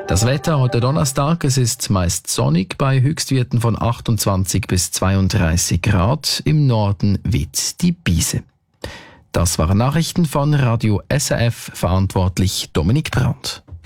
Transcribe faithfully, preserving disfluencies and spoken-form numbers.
Das Wetter heute Donnerstag, es ist meist sonnig bei Höchstwerten von achtundzwanzig bis zweiunddreißig Grad. Im Norden weht die Brise. Das waren Nachrichten von Radio S R F, verantwortlich Dominik Brandt.